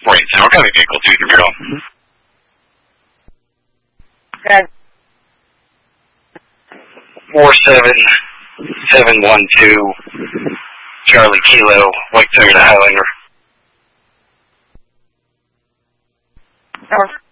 487. What kind of vehicle do you go? Okay. 47712 Charlie Kilo, White Toyota Highlander. Over.